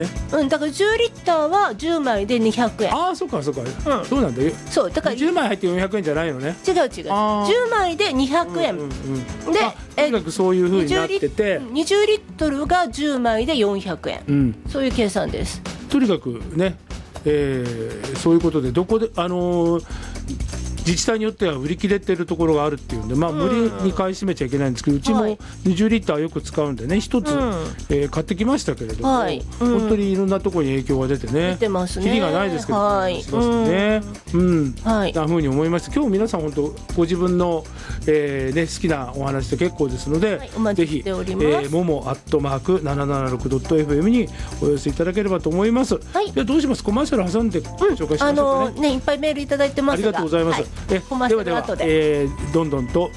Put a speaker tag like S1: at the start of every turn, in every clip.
S1: だから10リッターは10枚で200円。
S2: ああ、そうかそうか、そうなんだよ。
S1: そうだから
S2: 10枚入って400円じゃないのね。
S1: 違う10枚で200円、で
S2: とにかくそういう風になってて、
S1: 20リットルが10枚で400円、そういう計算です。
S2: とにかくね、そういうことでどこで自治体によっては売り切れてるところがあるっていうんで、無理に買い占めちゃいけないんですけど、うちも20リッターよく使うんでね、一つ、買ってきましたけれども、本当にいろんなところに影響が出てね、
S1: 出てますね。
S2: キリがないですけど、しますね。なふうに思いました。今日皆さん本当ご自分の、好きなお話で結構ですので、ぜひmomo@776.fm にお寄せいただければと思います。でどうします？コマーシャル挟んで紹介しましょうかね。
S1: いっぱいメールいただいてますが、
S2: ありがとうございます。ではどんどんと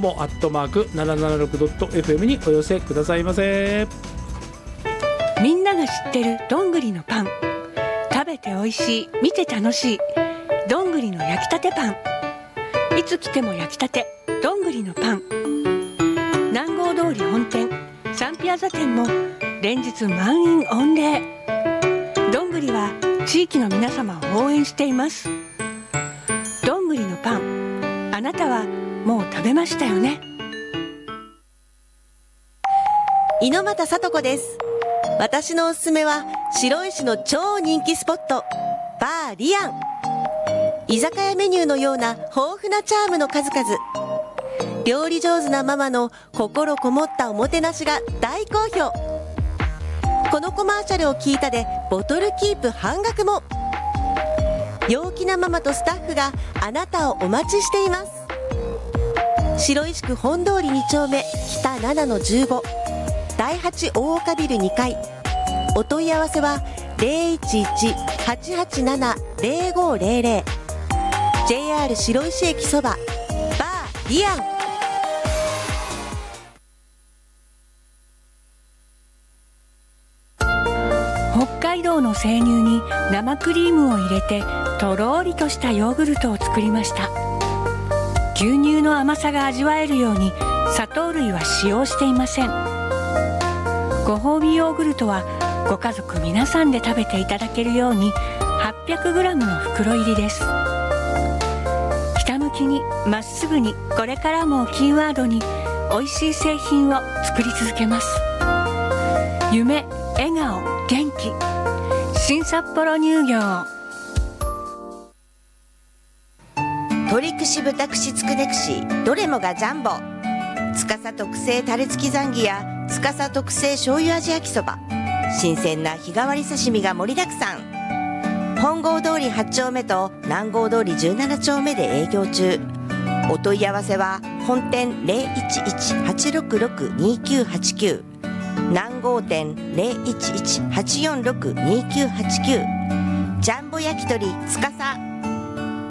S2: momo@776.fm にお寄せくださいませ。
S3: みんなが知ってるどんぐりのパン、食べておいしい、見て楽しいどんぐりの焼きたてパン。いつ来ても焼きたてどんぐりのパン。南郷通り本店サンピアザ店も連日満員御礼。どんぐりは地域の皆様を応援しています。どんぐりのパン、あなたはもう食べましたよね。
S4: 猪俣さと子です。私のおすすめは白石の超人気スポット、バーリアン。居酒屋メニューのような豊富なチャームの数々。料理上手なママの心こもったおもてなしが大好評。このコマーシャルを聞いたでボトルキープ半額も。陽気なママとスタッフがあなたをお待ちしています。白石区本通り2丁目北7-15、第8大岡ビル2階。お問い合わせは 011-887-0500。 JR 白石駅そば、バーリアン。
S3: 北海道の生乳に生クリームを入れてとろりとしたヨーグルトを作りました。牛乳の甘さが味わえるように砂糖類は使用していません。ご褒美ヨーグルトはご家族皆さんで食べていただけるように 800g の袋入りです。ひたむきにまっすぐに、これからもキーワードに美味しい製品を作り続けます。夢、笑顔、元気、新札幌乳業。
S4: 鶏串、豚串、つくね串、どれもがジャンボ。司特製タレ付きザンギや司特製醤油味焼きそば、新鮮な日替わり刺身が盛りだくさん。本郷通り8丁目と南郷通り17丁目で営業中。お問い合わせは本店 011-866-2989、南郷店 011-846-2989。ジャンボ焼き鳥司。